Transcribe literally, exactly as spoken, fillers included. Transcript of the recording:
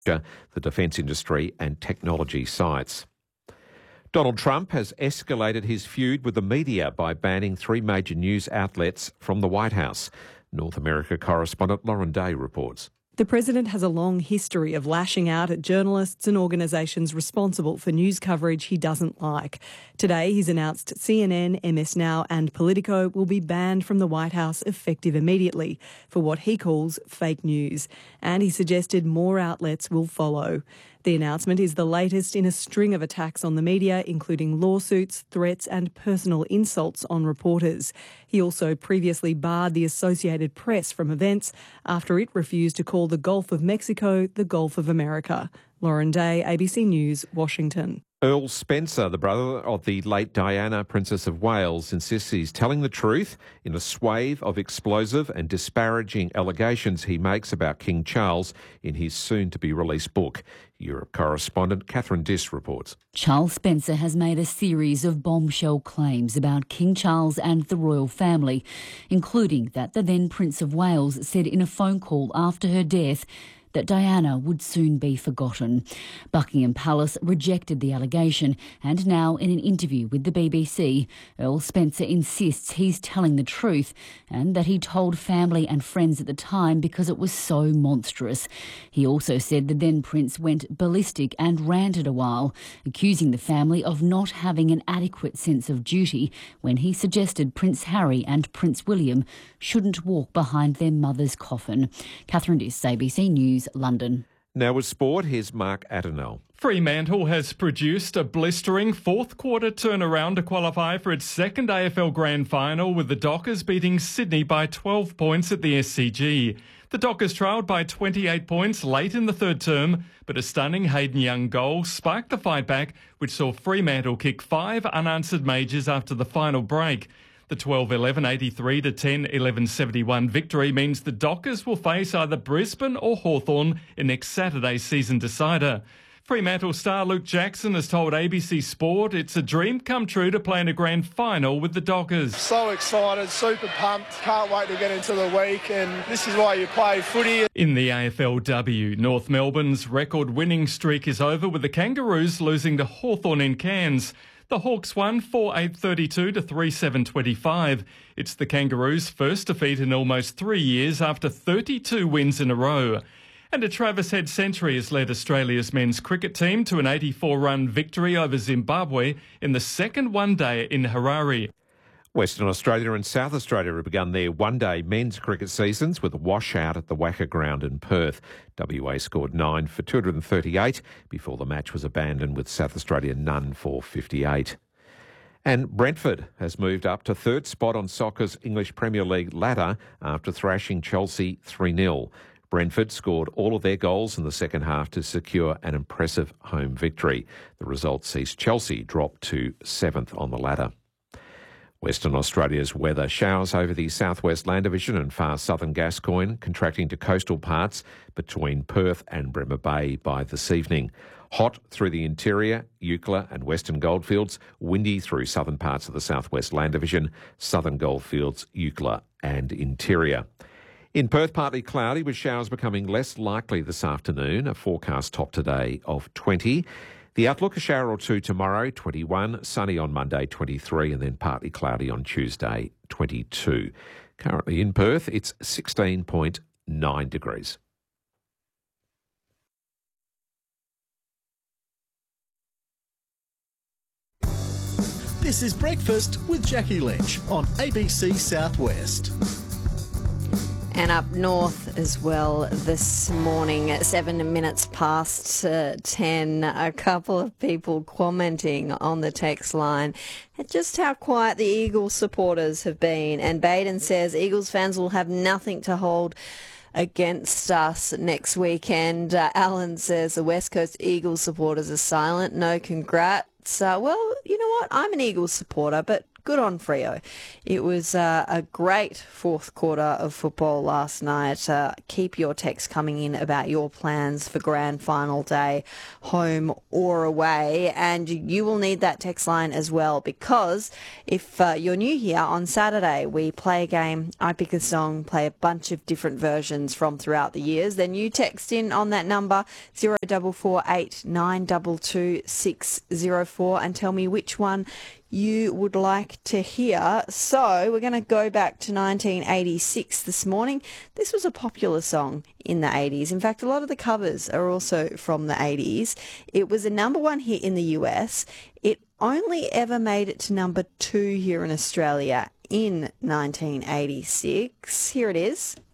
the defence industry and technology sites. Donald Trump has escalated his feud with the media by banning three major news outlets from the White House. North America correspondent Lauren Day reports. The president has a long history of lashing out at journalists and organisations responsible for news coverage he doesn't like. Today, he's announced C N N, M S Now and Politico will be banned from the White House effective immediately for what he calls fake news. And he suggested more outlets will follow. The announcement is the latest in a string of attacks on the media, including lawsuits, threats and personal insults on reporters. He also previously barred the Associated Press from events after it refused to call the Gulf of Mexico the Gulf of America. Lauren Day, A B C News, Washington. Earl Spencer, the brother of the late Diana, Princess of Wales, insists he's telling the truth in a swathe of explosive and disparaging allegations he makes about King Charles in his soon-to-be-released book. Europe correspondent Catherine Diss reports. Charles Spencer has made a series of bombshell claims about King Charles and the royal family, including that the then Prince of Wales said in a phone call after her death that Diana would soon be forgotten. Buckingham Palace rejected the allegation, and now in an interview with the B B C, Earl Spencer insists he's telling the truth and that he told family and friends at the time because it was so monstrous. He also said the then Prince went ballistic and ranted a while, accusing the family of not having an adequate sense of duty when he suggested Prince Harry and Prince William shouldn't walk behind their mother's coffin. Catherine Diss, A B C News, London. Now with sport, here's Mark Adenell. Fremantle has produced a blistering fourth-quarter turnaround to qualify for its second A F L Grand Final, with the Dockers beating Sydney by twelve points at the S C G. The Dockers trailed by twenty-eight points late in the third term, but a stunning Hayden Young goal sparked the fight back, which saw Fremantle kick five unanswered majors after the final break. The twelve eleven eighty-three to ten eleven seventy-one victory means the Dockers will face either Brisbane or Hawthorn in next Saturday's season decider. Fremantle star Luke Jackson has told A B C Sport it's a dream come true to play in a grand final with the Dockers. So excited, super pumped, can't wait to get into the week, and this is why you play footy. In the A F L W, North Melbourne's record winning streak is over, with the Kangaroos losing to Hawthorn in Cairns. The Hawks won four eight thirty-two to three seven twenty-five. It's the Kangaroos' first defeat in almost three years after thirty-two wins in a row. And a Travis Head century has led Australia's men's cricket team to an eighty-four run victory over Zimbabwe in the second one-day in Harare. Western Australia and South Australia have begun their one-day men's cricket seasons with a washout at the Wacker Ground in Perth. W A scored nine for two hundred thirty-eight before the match was abandoned, with South Australia none for fifty-eight. And Brentford has moved up to third spot on soccer's English Premier League ladder after thrashing Chelsea three nil. Brentford scored all of their goals in the second half to secure an impressive home victory. The result sees Chelsea drop to seventh on the ladder. Western Australia's weather: showers over the southwest land division and far southern Gascoyne, contracting to coastal parts between Perth and Bremer Bay by this evening. Hot through the interior, Eucla and western Goldfields. Windy through southern parts of the southwest land division, southern Goldfields, Eucla and interior. In Perth, partly cloudy with showers becoming less likely this afternoon. A forecast top today of twenty. The outlook: a shower or two tomorrow, twenty-one, sunny on Monday, twenty-three, and then partly cloudy on Tuesday, twenty-two. Currently in Perth, it's sixteen point nine degrees. This is Breakfast with Jackie Lynch on A B C Southwest. And up north as well this morning, at seven minutes past uh, ten, a couple of people commenting on the text line at just how quiet the Eagles supporters have been. And Baden says Eagles fans will have nothing to hold against us next weekend. Uh, Alan says the West Coast Eagles supporters are silent. No congrats. Uh, well, you know what? I'm an Eagles supporter, but good on Freo. It was uh, a great fourth quarter of football last night. Uh, keep your texts coming in about your plans for grand final day, home or away. And you will need that text line as well, because if uh, you're new here, on Saturday we play a game, I pick a song, play a bunch of different versions from throughout the years. Then you text in on that number, zero four four eight nine two two six zero four, and tell me which one you would like to hear. So we're going to go back to nineteen eighty-six this morning. This was a popular song in the eighties. In fact, a lot of the covers are also from the eighties. It was a number one hit in the U S. It only ever made it to number two here in Australia in nineteen eighty-six. Here it is.